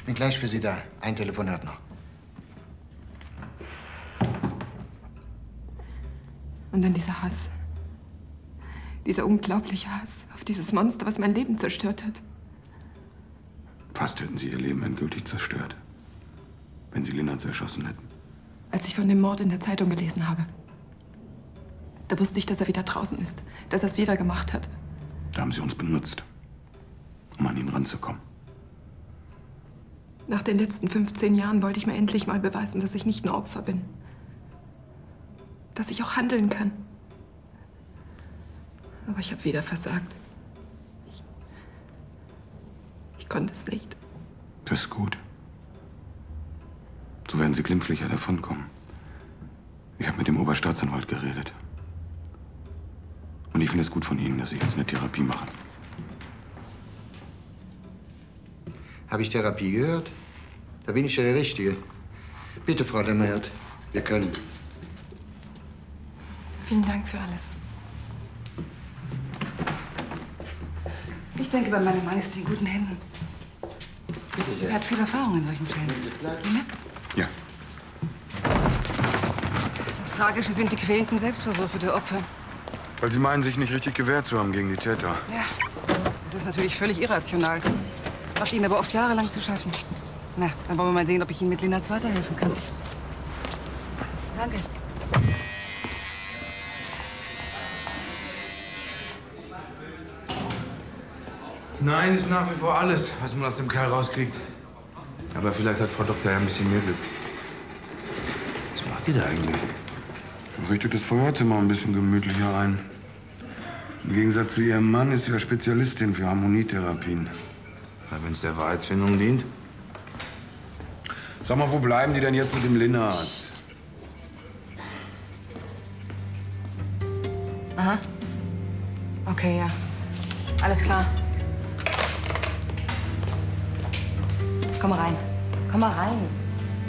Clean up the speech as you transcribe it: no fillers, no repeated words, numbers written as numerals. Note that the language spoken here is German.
Bin gleich für Sie da. Ein Telefonat noch. Und dann dieser Hass. Dieser unglaubliche Hass auf dieses Monster, was mein Leben zerstört hat. Fast hätten Sie Ihr Leben endgültig zerstört, wenn Sie Linhardt erschossen hätten. Als ich von dem Mord in der Zeitung gelesen habe, da wusste ich, dass er wieder draußen ist, dass er es wieder gemacht hat. Da haben Sie uns benutzt, um an ihn ranzukommen. Nach den letzten 15 Jahren wollte ich mir endlich mal beweisen, dass ich nicht nur Opfer bin. Dass ich auch handeln kann. Aber ich habe wieder versagt. Ich konnte es nicht. Das ist gut. So werden Sie glimpflicher davonkommen. Ich habe mit dem Oberstaatsanwalt geredet. Und ich finde es gut von Ihnen, dass Sie jetzt eine Therapie machen. Habe ich Therapie gehört? Da bin ich ja der Richtige. Bitte, Frau Lämmert, wir können. Vielen Dank für alles. Ich denke, bei meinem Mann ist sie in guten Händen. Bitte sehr. Er hat viel Erfahrung in solchen Fällen. Ja. Das Tragische sind die quälenden Selbstvorwürfe der Opfer. Weil Sie meinen, sich nicht richtig gewehrt zu haben gegen die Täter. Ja, das ist natürlich völlig irrational. Macht Ihnen aber oft jahrelang zu schaffen. Na, dann wollen wir mal sehen, ob ich Ihnen mit Linhardt weiterhelfen kann. Danke. Nein ist nach wie vor alles, was man aus dem Kerl rauskriegt. Aber vielleicht hat Frau Doktor ja ein bisschen mehr Glück. Was macht die da eigentlich? Richtet das Feuerzimmer ein bisschen gemütlicher ein. Im Gegensatz zu ihrem Mann ist sie ja Spezialistin für Harmonietherapien. Wenn es der Wahrheitsfindung dient. Sag mal, wo bleiben die denn jetzt mit dem Linhardt? Aha. Okay, ja. Alles klar. Komm mal rein. Komm mal rein.